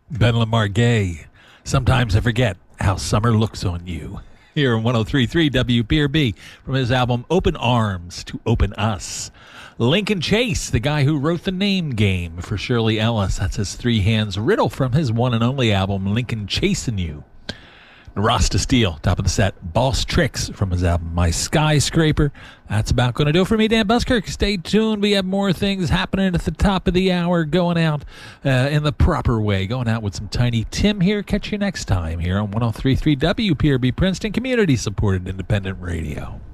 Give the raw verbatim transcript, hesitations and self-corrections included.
Ben Lamar Gay. Sometimes I forget how summer looks on you. Here on one oh three point three W P R B from his album Open Arms to Open Us. Lincoln Chase, the guy who wrote the name game for Shirley Ellis. That's his Three Hands riddle from his one and only album, Lincoln Chasing You. Rasta Steele, top of the set, Boss Tricks from his album, My Skyscraper. That's about going to do it for me, Dan Buskirk. Stay tuned. We have more things happening at the top of the hour, going out uh, in the proper way, going out with some Tiny Tim here. Catch you next time here on one oh three point three W P R B Princeton, community-supported independent radio.